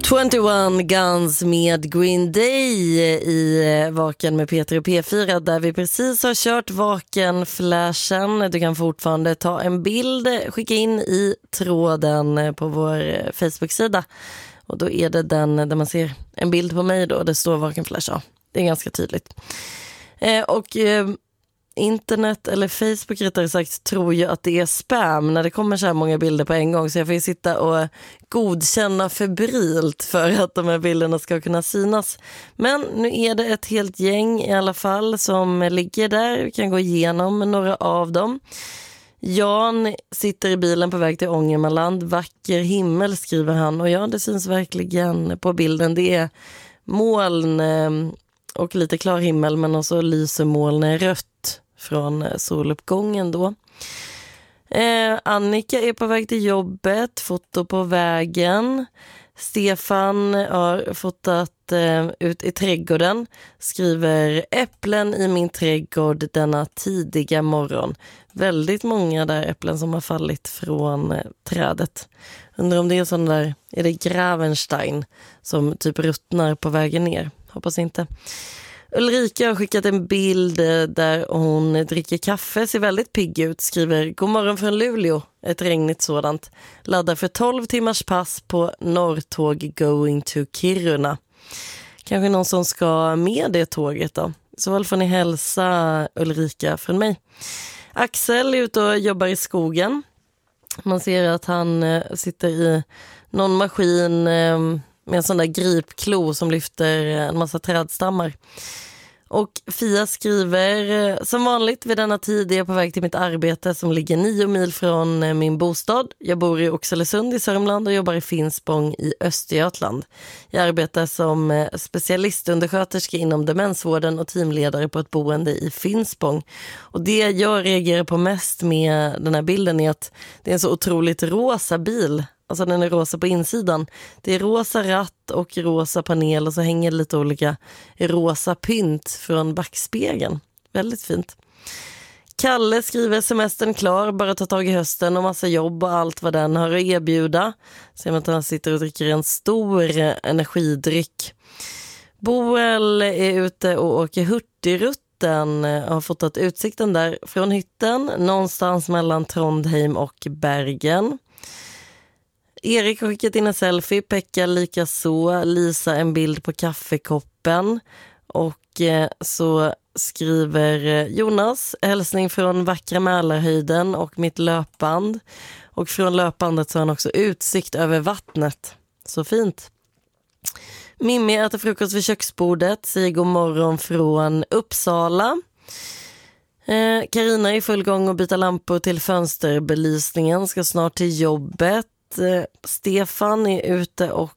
21 Guns med Green Day i Vaken med Peter och P4, där vi precis har kört Vaken-flashen. Du kan fortfarande ta en bild, skicka in i tråden på vår Facebook-sida. Och då är det den där man ser en bild på mig då, det står Vaken-flash. Ja, det är ganska tydligt. Internet eller Facebook rättare sagt tror ju att det är spam när det kommer så här många bilder på en gång, så jag får ju sitta och godkänna febrilt för att de här bilderna ska kunna synas. Men nu är det ett helt gäng i alla fall som ligger där. Vi kan gå igenom några av dem. Jan sitter i bilen på väg till Ångermanland. Vacker himmel, skriver han, och ja, det syns verkligen på bilden. Det är moln och lite klar himmel, men också lyser molnen rött från soluppgången då. Annika är på väg till jobbet, foto på vägen. Stefan har fotat ut i trädgården, skriver äpplen i min trädgård denna tidiga morgon. Väldigt många där äpplen som har fallit från trädet. Undrar om det är sån där, är det Gravenstein som typ ruttnar på vägen ner? Hoppas inte. Ulrika har skickat en bild där hon dricker kaffe, ser väldigt pigg ut, skriver god morgon från Luleå, ett regnigt sådant. Laddar för 12 timmars pass på Norrtåg going to Kiruna. Kanske någon som ska med det tåget då. Så väl får ni hälsa Ulrika från mig. Axel är ute och jobbar i skogen. Man ser att han sitter i någon maskin med en sån där gripklo som lyfter en massa trädstammar. Och Fia skriver, som vanligt vid denna tid är jag på väg till mitt arbete som ligger 9 mil från min bostad. Jag bor i Oxelösund i Sörmland och jobbar i Finspång i Östergötland. Jag arbetar som specialistundersköterska inom demensvården och teamledare på ett boende i Finspång. Och det jag reagerar på mest med den här bilden är att det är en så otroligt rosa bil. Alltså den är rosa på insidan. Det är rosa ratt och rosa panel och så hänger lite olika rosa pynt från backspegeln. Väldigt fint. Kalle skriver semestern klar, bara ta tag i hösten och massa jobb och allt vad den har att erbjuda. Ser man att han sitter och dricker en stor energidryck. Boel är ute och åker Hurtigruten. Har fotat utsikten där från hytten någonstans mellan Trondheim och Bergen. Erik har skickat in en selfie, Pekka lika så, Lisa en bild på kaffekoppen och så skriver Jonas hälsning från vackra Mälarhöjden och mitt löpband, och från löpbandet så har han också utsikt över vattnet, så fint. Mimmi äter frukost vid köksbordet, säger god morgon från Uppsala. Karina är i full gång och byta lampor till fönsterbelysningen, ska snart till jobbet. Stefan är ute och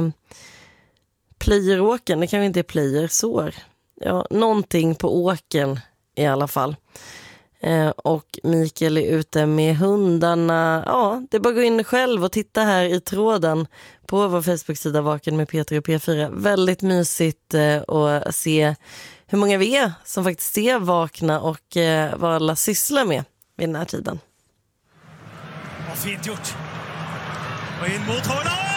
plöjer åken. Det kanske inte är plöjer, sår. Ja, någonting på åken i alla fall. Och Mikael är ute med hundarna. Ja, det är bara att gå in själv och titta här i tråden på vår Facebook-sida Vaken med Peter och P4. Väldigt mysigt att se hur många vi är som faktiskt är vakna och vad alla sysslar med vid den här tiden. Vad fint gjort. Och in mot hörnan!